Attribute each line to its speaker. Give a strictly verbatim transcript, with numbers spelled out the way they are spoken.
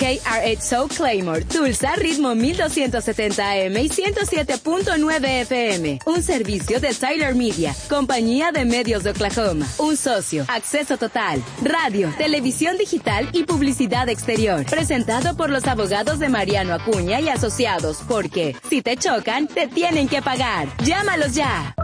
Speaker 1: K R ocho Soul Claymore, Tulsa, ritmo mil doscientos setenta A M y ciento siete punto nueve F M. Un servicio de Tyler Media, compañía de medios de Oklahoma. Un socio, acceso total, radio, televisión digital y publicidad exterior. Presentado por los abogados de Mariano Acuña y Asociados, porque si te chocan, te tienen que pagar. Llámalos ya.